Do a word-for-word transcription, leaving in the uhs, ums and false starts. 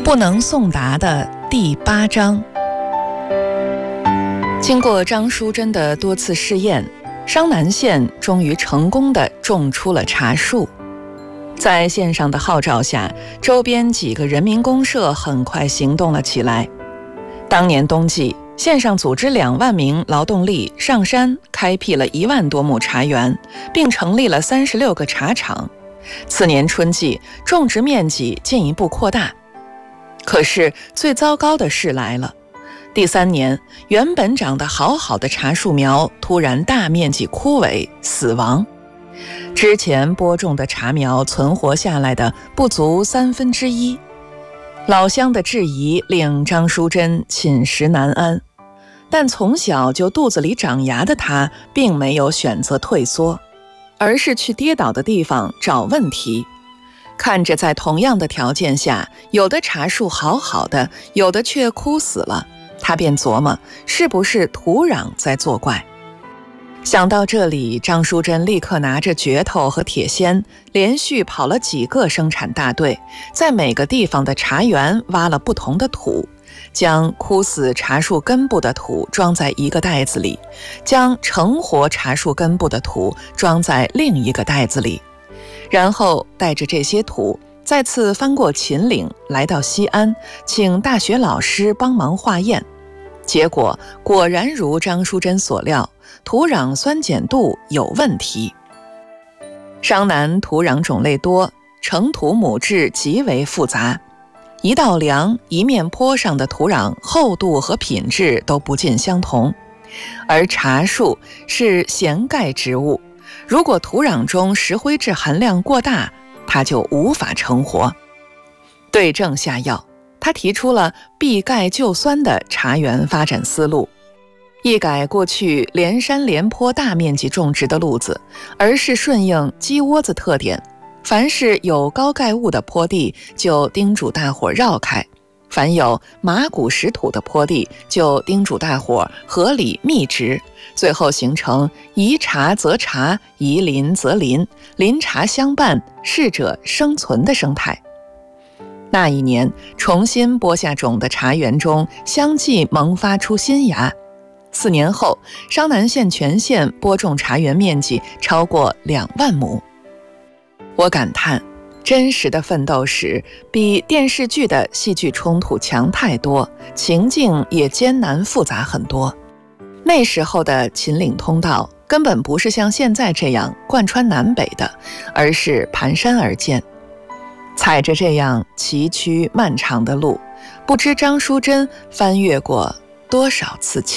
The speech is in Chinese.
不能送达的第八章。经过张淑珍的多次试验，商南县终于成功地种出了茶树。在县上的号召下，周边几个人民公社很快行动了起来。当年冬季，县上组织两万名劳动力上山开辟了一万多亩茶园，并成立了三十六个茶厂。次年春季，种植面积进一步扩大。可是最糟糕的事来了，第三年，原本长得好好的茶树苗突然大面积枯萎死亡，之前播种的茶苗存活下来的不足三分之一。老乡的质疑令张淑珍寝食难安，但从小就肚子里长芽的她并没有选择退缩，而是去跌倒的地方找问题。看着在同样的条件下，有的茶树好好的，有的却枯死了，他便琢磨是不是土壤在作怪。想到这里，张淑珍立刻拿着镢头和铁锨，连续跑了几个生产大队，在每个地方的茶园挖了不同的土，将枯死茶树根部的土装在一个袋子里，将成活茶树根部的土装在另一个袋子里，然后带着这些土再次翻过秦岭，来到西安，请大学老师帮忙化验。结果果然如张淑珍所料，土壤酸碱度有问题。商南土壤种类多，成土母质极为复杂，一道梁一面坡上的土壤厚度和品质都不尽相同。而茶树是咸钙植物，如果土壤中石灰质含量过大，它就无法成活。对症下药，他提出了避钙救酸的茶园发展思路，一改过去连山连坡大面积种植的路子，而是顺应鸡窝子特点，凡是有高钙物的坡地就叮嘱大伙绕开，凡有马骨石土的坡地就叮嘱大伙合理密植，最后形成宜茶则茶，宜林则林，林茶相伴，适者生存的生态。那一年，重新播下种的茶园中相继萌发出新芽。四年后，商南县全县播种茶园面积超过两万亩。我感叹，真实的奋斗史比电视剧的戏剧冲突强太多，情境也艰难复杂很多。那时候的秦岭通道根本不是像现在这样贯穿南北的，而是盘山而建。踩着这样崎岖漫长的路，不知张淑珍翻越过多少次